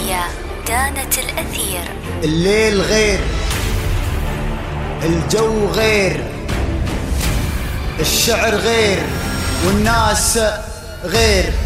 ميديا دانت الأثير. الليل غير، الجو غير، الشعر غير، والناس غير.